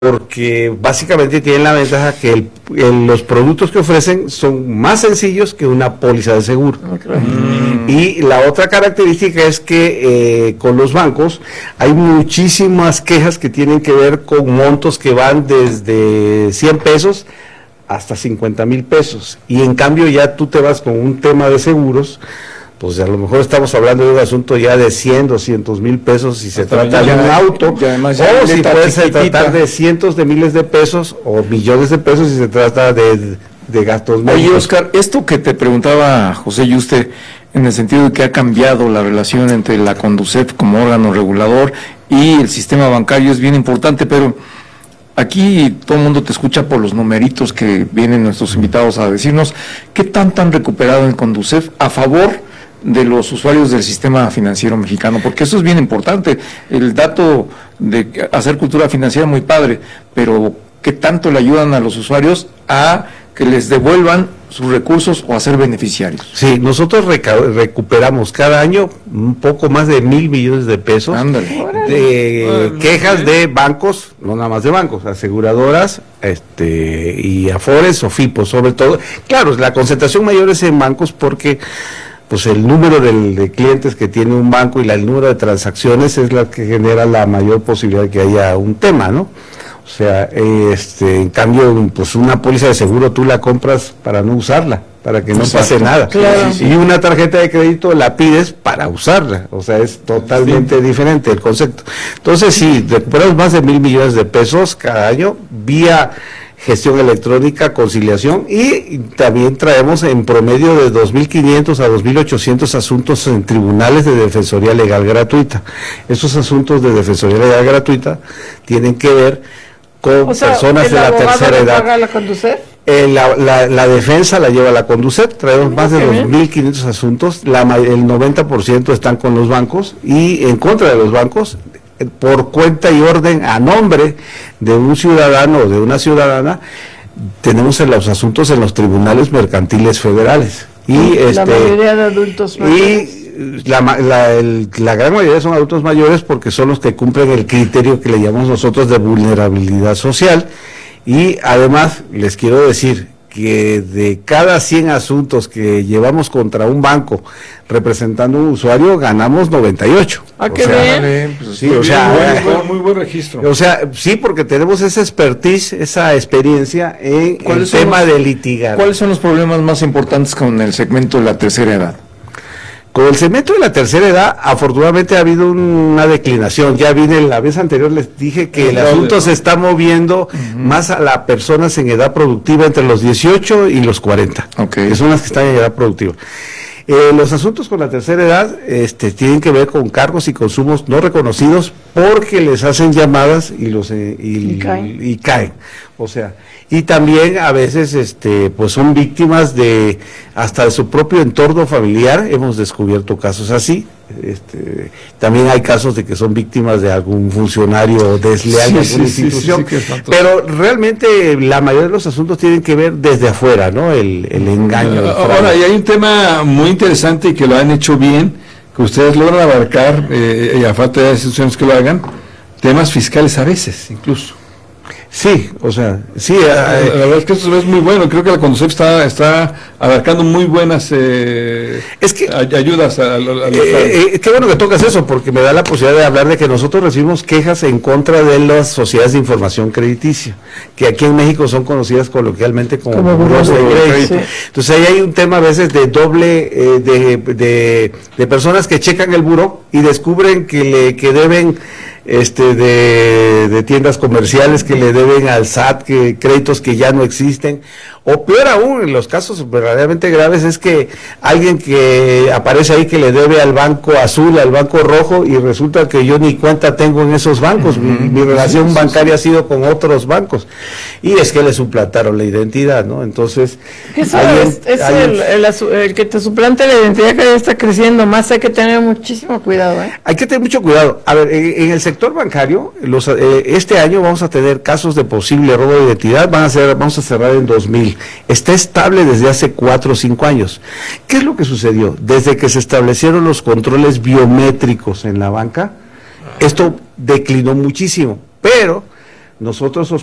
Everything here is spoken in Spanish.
porque básicamente tienen la ventaja que los productos que ofrecen son más sencillos que una póliza de seguro. Y la otra característica es que con los bancos hay muchísimas quejas que tienen que ver con montos que van desde 100 pesos hasta 50,000 pesos, y en cambio ya tú te vas con un tema de seguros, pues a lo mejor estamos hablando de un asunto ya de 100, 200,000 pesos si se trata de un auto, o si puede tratar de cientos de miles de pesos o millones de pesos si se trata de gastos médicos. Oye, Oscar, esto que te preguntaba José Yuste, en el sentido de que ha cambiado la relación entre la Conducef como órgano regulador y el sistema bancario, es bien importante, pero aquí todo el mundo te escucha por los numeritos que vienen nuestros invitados a decirnos. ¿Qué tanto han recuperado en Conducef a favor de los usuarios del sistema financiero mexicano? Porque eso es bien importante. El dato de hacer cultura financiera muy padre, pero ¿qué tanto le ayudan a los usuarios a que les devuelvan sus recursos o a ser beneficiarios? Sí, nosotros recuperamos cada año un poco más de 1,000 millones de pesos. Ándale. De quejas de bancos, no nada más de bancos, aseguradoras, y Afores o FIPOS sobre todo. Claro, la concentración mayor es en bancos porque pues el número de clientes que tiene un banco y el número de transacciones es la que genera la mayor posibilidad de que haya un tema, ¿no? O sea, en cambio, pues una póliza de seguro tú la compras para no usarla, para que no pase nada. Claro. Y una tarjeta de crédito la pides para usarla, o sea, es totalmente diferente el concepto. Entonces, sí, recuperamos más de 1,000 millones de pesos cada año vía gestión electrónica, conciliación, y también traemos en promedio de 2,500 a 2,800 asuntos en tribunales de defensoría legal gratuita. Esos asuntos de defensoría legal gratuita tienen que ver con personas de la tercera edad. ¿Paga la Conducef? La defensa la lleva la Conducef, traemos más de 2,500 asuntos, el 90% están con los bancos y en contra de los bancos, por cuenta y orden a nombre de un ciudadano o de una ciudadana. Tenemos los asuntos en los tribunales mercantiles federales. Y la mayoría de adultos mayores. Y la gran mayoría son adultos mayores porque son los que cumplen el criterio que le llamamos nosotros de vulnerabilidad social. Y además les quiero decir que de cada 100 asuntos que llevamos contra un banco representando a un usuario, ganamos 98. Qué bien. Pues sí, o sea, muy buen registro. O sea, sí, porque tenemos esa expertise, esa experiencia en el tema de litigar. ¿Cuáles son los problemas más importantes con el segmento de la tercera edad? Con el segmento de la tercera edad, afortunadamente ha habido una declinación. Ya vine, la vez anterior les dije que el asunto se está moviendo más a las personas en edad productiva entre los 18 y los 40, que son las que están en edad productiva. Los asuntos con la tercera edad tienen que ver con cargos y consumos no reconocidos porque les hacen llamadas y caen. O sea, y también a veces pues son víctimas de hasta de su propio entorno familiar. Hemos descubierto casos así. También hay casos de que son víctimas de algún funcionario desleal de alguna institución, pero realmente la mayoría de los asuntos tienen que ver desde afuera, ¿no? El engaño. Ahora, y hay un tema muy interesante y que lo han hecho bien, que ustedes logran abarcar, y a falta de instituciones que lo hagan, temas fiscales a veces, incluso. Sí, o sea, sí. La verdad es que eso es muy bueno. Creo que la Conducef está abarcando muy buenas ayudas a qué bueno que tocas eso, porque me da la posibilidad de hablar de que nosotros recibimos quejas en contra de las sociedades de información crediticia, que aquí en México son conocidas coloquialmente como buros de crédito. Sí. Entonces ahí hay un tema a veces de doble, de personas que checan el buró y descubren que deben de tiendas comerciales que le deben al SAT, que créditos que ya no existen, o peor aún, en los casos verdaderamente graves es que alguien que aparece ahí que le debe al banco azul, al banco rojo, y resulta que yo ni cuenta tengo en esos bancos, mi relación bancaria ha sido con otros bancos, y es que le suplantaron la identidad, ¿no? Entonces el que te suplante la identidad que ya está creciendo más, hay que tener muchísimo cuidado, Hay que tener mucho cuidado. A ver, en el sector bancario, este año vamos a tener casos de posible robo de identidad, vamos a cerrar en 2,000. Está estable desde hace 4 o 5 años. ¿Qué es lo que sucedió? Desde que se establecieron los controles biométricos en la banca, esto declinó muchísimo, pero nosotros